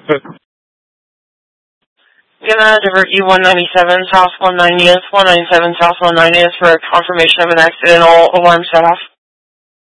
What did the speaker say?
Gonna divert you 197 South 190th, 197 South 190th for a confirmation of an accidental alarm set off.